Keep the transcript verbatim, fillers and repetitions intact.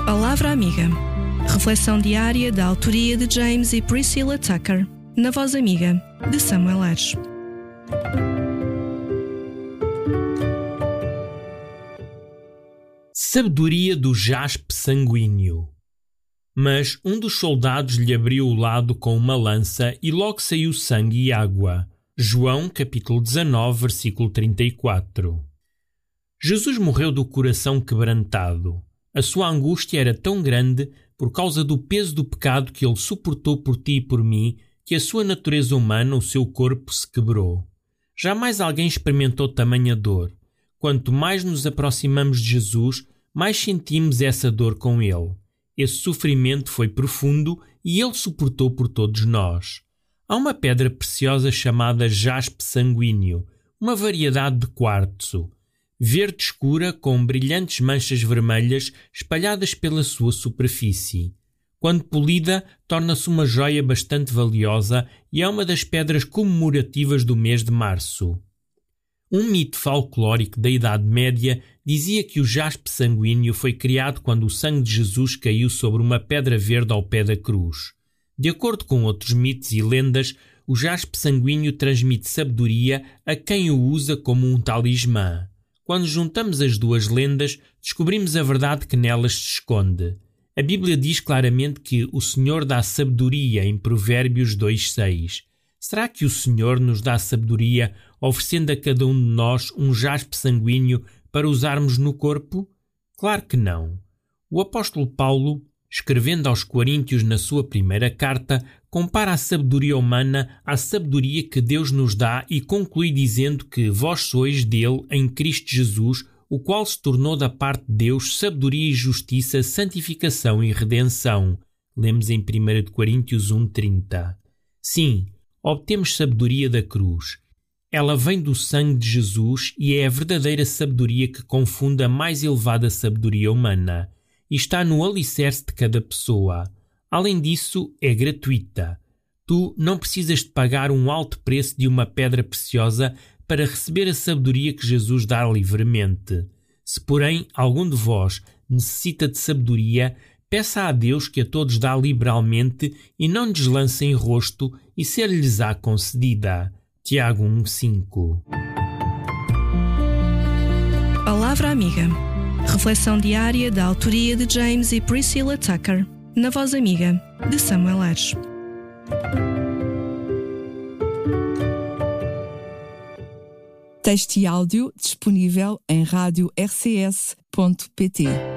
Palavra Amiga. Reflexão diária da autoria de James e Priscilla Tucker, na voz amiga de Samuel Ares. Sabedoria do jaspe sanguíneo. Mas um dos soldados lhe abriu o lado com uma lança e logo saiu sangue e água. João capítulo dezanove, versículo trinta e quatro. Jesus morreu do coração quebrantado. A sua angústia era tão grande por causa do peso do pecado que ele suportou por ti e por mim, que a sua natureza humana, o seu corpo, se quebrou. Jamais alguém experimentou tamanha dor. Quanto mais nos aproximamos de Jesus, mais sentimos essa dor com ele. Esse sofrimento foi profundo e ele suportou por todos nós. Há uma pedra preciosa chamada jaspe sanguíneo, uma variedade de quartzo, verde escura com brilhantes manchas vermelhas espalhadas pela sua superfície. Quando polida, torna-se uma joia bastante valiosa e é uma das pedras comemorativas do mês de março. Um mito folclórico da Idade Média dizia que o jaspe sanguíneo foi criado quando o sangue de Jesus caiu sobre uma pedra verde ao pé da cruz. De acordo com outros mitos e lendas, o jaspe sanguíneo transmite sabedoria a quem o usa como um talismã. Quando juntamos as duas lendas, descobrimos a verdade que nelas se esconde. A Bíblia diz claramente que o Senhor dá sabedoria em Provérbios dois, seis. Será que o Senhor nos dá sabedoria oferecendo a cada um de nós um jaspe sanguíneo para usarmos no corpo? Claro que não. O apóstolo Paulo, escrevendo aos Coríntios na sua primeira carta, compara a sabedoria humana à sabedoria que Deus nos dá e conclui dizendo que vós sois dele em Cristo Jesus, o qual se tornou da parte de Deus sabedoria e justiça, santificação e redenção. Lemos em primeira Coríntios um, trinta. Sim, obtemos sabedoria da cruz. Ela vem do sangue de Jesus e é a verdadeira sabedoria que confunde a mais elevada sabedoria humana. E está no alicerce de cada pessoa. Além disso, é gratuita. Tu não precisas de pagar um alto preço de uma pedra preciosa para receber a sabedoria que Jesus dá livremente. Se, porém, algum de vós necessita de sabedoria, peça a Deus que a todos dá liberalmente e não lhes lance em rosto e ser-lhes-á concedida. Tiago um, cinco. Palavra Amiga. Reflexão diária da autoria de James e Priscilla Tucker, na voz amiga de Samuel Ares. Texto e áudio disponível em rádio r c s ponto p t.